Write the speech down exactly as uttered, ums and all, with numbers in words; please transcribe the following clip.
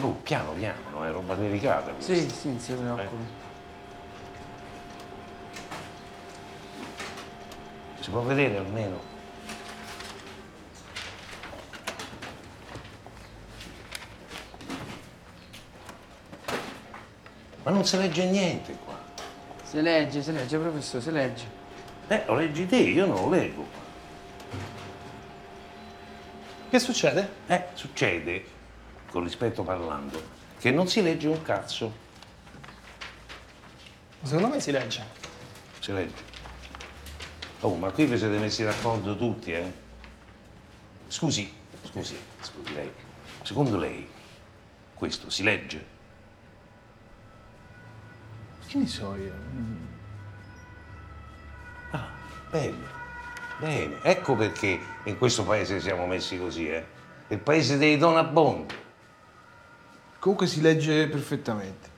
Oh, piano piano, non è roba delicata questa. Sì, sì, non si preoccupi. Si può vedere almeno? Ma non si legge niente qua. Si legge, si legge, professore, si legge. Eh, lo leggi te, io non lo leggo. Che succede? Eh, succede, con rispetto parlando, che non si legge un cazzo. Secondo me si legge. Si legge. Oh, ma qui vi siete messi d'accordo tutti, eh? Scusi, scusi, scusi lei. Secondo lei, questo si legge? Che ne so io? Ah, bene, bene. Ecco perché in questo paese siamo messi così, eh? Il paese dei don abbonti. Comunque si legge perfettamente.